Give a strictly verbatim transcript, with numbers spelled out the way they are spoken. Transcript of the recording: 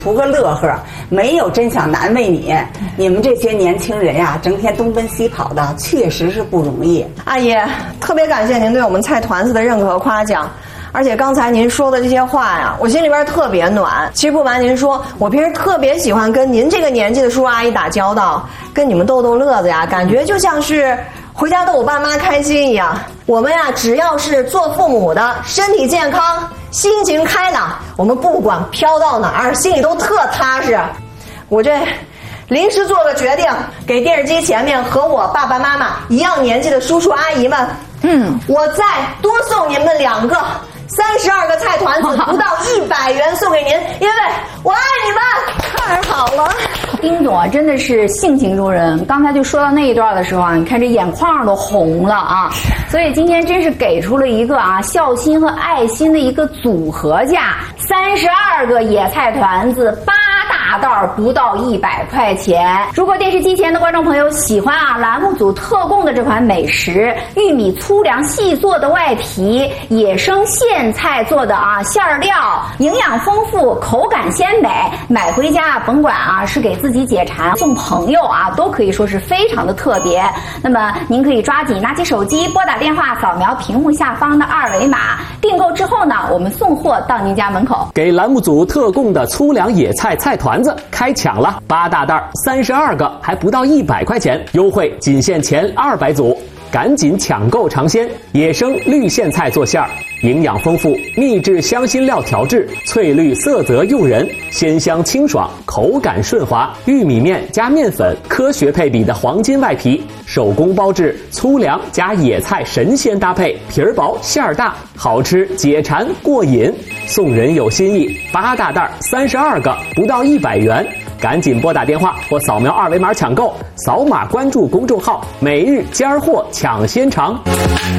图个乐呵，没有真想难为你。你们这些年轻人呀，整天东奔西跑的，确实是不容易。 阿姨，特别感谢您对我们菜团子的认可和夸奖。而且刚才您说的这些话呀，我心里边特别暖。其实不瞒您说，我平时特别喜欢跟您这个年纪的叔叔阿姨打交道，跟你们逗逗乐子呀，感觉就像是回家逗我爸妈开心一样。我们呀，只要是做父母的，身体健康，心情开朗，我们不管飘到哪儿，心里都特踏实。我这临时做个决定，给电视机前面和我爸爸妈妈一样年纪的叔叔阿姨们，嗯，我再多送你们两个。三十二个菜团子，不到一百元送给您，因为我爱你们。太好了， 丁总啊，真的是性情中人。刚才就说到那一段的时候啊，你看这眼眶都红了啊。所以今天真是给出了一个啊孝心和爱心的一个组合价，三十二个野菜团子，八大袋不到一百块钱。如果电视机前的观众朋友喜欢啊栏目组特供的这款美食，玉米粗粮细做的外皮，野生苋菜做的啊馅儿料，营养丰富，口感鲜美，买回家甭管啊是给自己解馋，送朋友啊都可以说是非常的特别。那么您可以抓紧拿起手机，拨打电话，扫描屏幕下方的二维码，订购之后呢，我们送货到您家门口。 给栏目组特供的粗粮野菜菜团子开抢了，八大袋三十二个，还不到一百块钱，优惠仅限前二百组。赶紧抢购尝鲜！野生绿苋菜做馅儿，营养丰富，秘制香辛料调制，翠绿色泽诱人，鲜香清爽，口感顺滑。玉米面加面粉，科学配比的黄金外皮，手工包制，粗粮加野菜神仙搭配，皮儿薄馅儿大，好吃解馋过瘾。送人有心意，八大袋三十二个，不到一百元。赶紧拨打电话或扫描二维码抢购，扫码关注公众号“每日尖儿货抢先尝”。